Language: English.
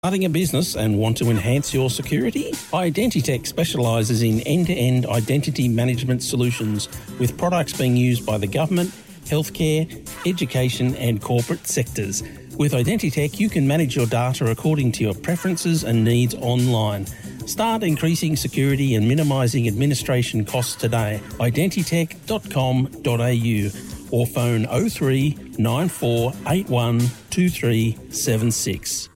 Starting a business and want to enhance your security? Identitech specialises in end-to-end identity management solutions with products being used by the government, healthcare, education and corporate sectors. With Identitech, you can manage your data according to your preferences and needs online. Start increasing security and minimising administration costs today. Identitech.com.au or phone 03 94 81 2376.